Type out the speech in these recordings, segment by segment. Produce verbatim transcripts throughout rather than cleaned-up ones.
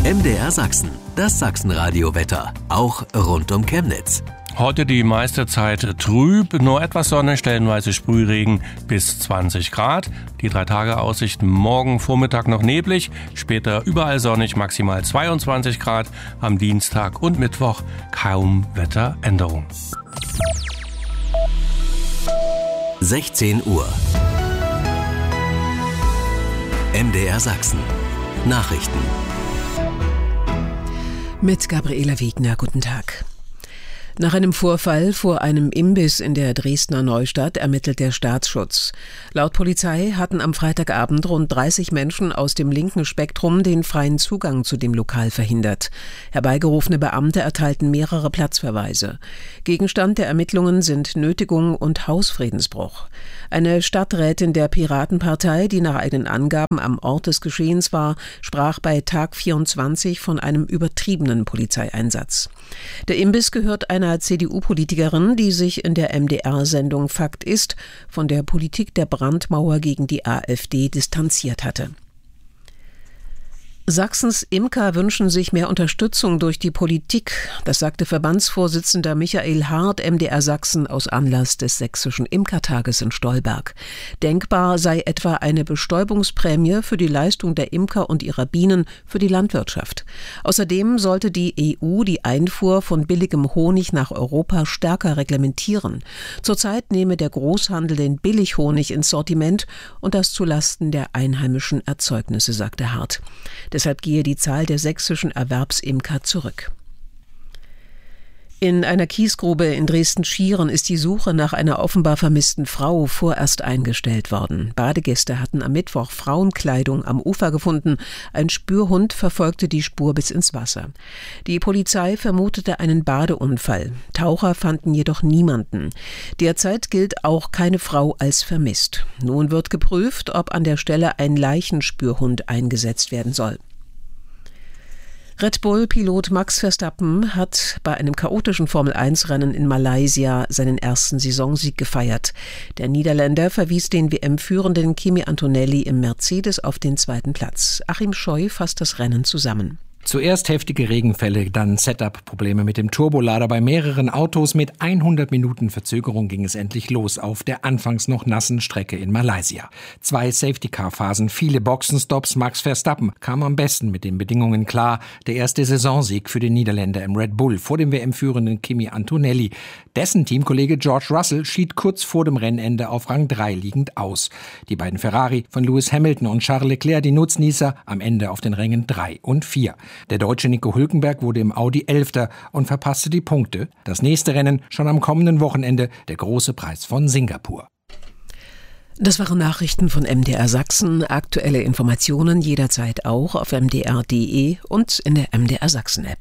M D R Sachsen, das Sachsenradio-Wetter, auch rund um Chemnitz. Heute die meiste Zeit trüb, nur etwas Sonne, stellenweise Sprühregen bis zwanzig Grad. Die drei Tage Aussichten: morgen Vormittag noch neblig, später überall sonnig, maximal zweiundzwanzig Grad. Am Dienstag und Mittwoch kaum Wetteränderung. sechzehn Uhr. M D R Sachsen. Nachrichten. Mit Gabriela Wegner, guten Tag. Nach einem Vorfall vor einem Imbiss in der Dresdner Neustadt ermittelt der Staatsschutz. Laut Polizei hatten am Freitagabend rund dreißig Menschen aus dem linken Spektrum den freien Zugang zu dem Lokal verhindert. Herbeigerufene Beamte erteilten mehrere Platzverweise. Gegenstand der Ermittlungen sind Nötigung und Hausfriedensbruch. Eine Stadträtin der Piratenpartei, die nach eigenen Angaben am Ort des Geschehens war, sprach bei Tag vierundzwanzig von einem übertriebenen Polizeieinsatz. Der Imbiss gehört einer C D U-Politikerin, die sich in der M D R-Sendung Fakt ist von der Politik der Brandmauer gegen die AfD distanziert hatte. Sachsens Imker wünschen sich mehr Unterstützung durch die Politik. Das sagte Verbandsvorsitzender Michael Hart M D R Sachsen aus Anlass des Sächsischen Imkertages in Stolberg. Denkbar sei etwa eine Bestäubungsprämie für die Leistung der Imker und ihrer Bienen für die Landwirtschaft. Außerdem sollte die E U die Einfuhr von billigem Honig nach Europa stärker reglementieren. Zurzeit nehme der Großhandel den Billighonig ins Sortiment und das zulasten der einheimischen Erzeugnisse, sagte Hart. Deshalb gehe die Zahl der sächsischen Erwerbsimker zurück. In einer Kiesgrube in Dresden-Schieren ist die Suche nach einer offenbar vermissten Frau vorerst eingestellt worden. Badegäste hatten am Mittwoch Frauenkleidung am Ufer gefunden. Ein Spürhund verfolgte die Spur bis ins Wasser. Die Polizei vermutete einen Badeunfall. Taucher fanden jedoch niemanden. Derzeit gilt auch keine Frau als vermisst. Nun wird geprüft, ob an der Stelle ein Leichenspürhund eingesetzt werden soll. Red Bull-Pilot Max Verstappen hat bei einem chaotischen Formel eins Rennen in Malaysia seinen ersten Saisonsieg gefeiert. Der Niederländer verwies den W M-Führenden Kimi Antonelli im Mercedes auf den zweiten Platz. Achim Scheu fasst das Rennen zusammen. Zuerst heftige Regenfälle, dann Setup-Probleme mit dem Turbolader bei mehreren Autos. Mit hundert Minuten Verzögerung ging es endlich los auf der anfangs noch nassen Strecke in Malaysia. Zwei Safety-Car-Phasen, viele Boxenstops. Max Verstappen kam am besten mit den Bedingungen klar. Der erste Saisonsieg für den Niederländer im Red Bull vor dem W M-Führenden Kimi Antonelli. Dessen Teamkollege George Russell schied kurz vor dem Rennende auf Rang drei liegend aus. Die beiden Ferrari von Lewis Hamilton und Charles Leclerc, die Nutznießer, am Ende auf den Rängen drei und vier. Der Deutsche Nico Hülkenberg wurde im Audi Elfter und verpasste die Punkte. Das nächste Rennen schon am kommenden Wochenende, der große Preis von Singapur. Das waren Nachrichten von M D R Sachsen. Aktuelle Informationen jederzeit auch auf m d r punkt d e und in der M D R Sachsen App.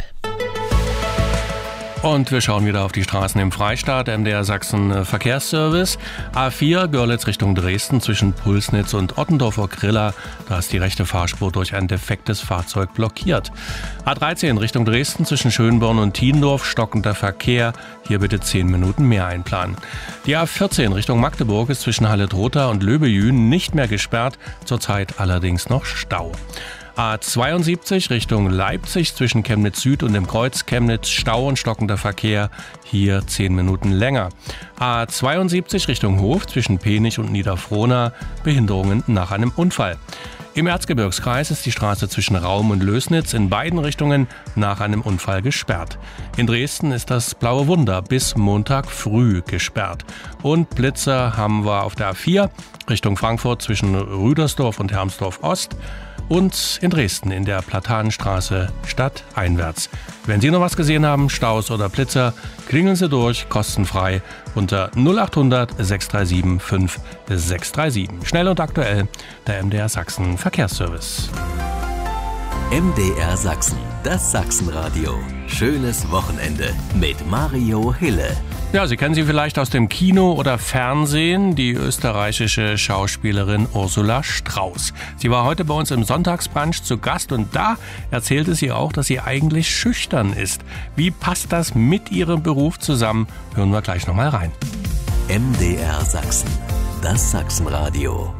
Und wir schauen wieder auf die Straßen im Freistaat. M D R Sachsen Verkehrsservice. A vier Görlitz Richtung Dresden zwischen Pulsnitz und Ottendorfer Griller. Da ist die rechte Fahrspur durch ein defektes Fahrzeug blockiert. A dreizehn Richtung Dresden zwischen Schönborn und Tiendorf. Stockender Verkehr. Hier bitte zehn Minuten mehr einplanen. Die A vierzehn Richtung Magdeburg ist zwischen Halle-Trotha und Löbejün nicht mehr gesperrt. Zurzeit allerdings noch Stau. A zweiundsiebzig Richtung Leipzig zwischen Chemnitz Süd und dem Kreuz Chemnitz Stau und stockender Verkehr, hier zehn Minuten länger. A zweiundsiebzig Richtung Hof zwischen Penich und Niederfrohna, Behinderungen nach einem Unfall. Im Erzgebirgskreis ist die Straße zwischen Raum und Lößnitz in beiden Richtungen nach einem Unfall gesperrt. In Dresden ist das Blaue Wunder bis Montag früh gesperrt. Und Blitzer haben wir auf der A vier Richtung Frankfurt zwischen Rüdersdorf und Hermsdorf Ost. Und in Dresden in der Platanenstraße stadteinwärts. Wenn Sie noch was gesehen haben, Staus oder Blitzer, klingeln Sie durch, kostenfrei unter null acht hundert sechs drei sieben fünf sechs drei sieben. Schnell und aktuell, der M D R Sachsen Verkehrsservice. M D R Sachsen, das Sachsenradio. Schönes Wochenende mit Mario Hille. Ja, Sie kennen sie vielleicht aus dem Kino oder Fernsehen, die österreichische Schauspielerin Ursula Strauß. Sie war heute bei uns im Sonntagsbrunch zu Gast und da erzählte sie auch, dass sie eigentlich schüchtern ist. Wie passt das mit ihrem Beruf zusammen? Hören wir gleich nochmal rein. M D R Sachsen, das Sachsenradio.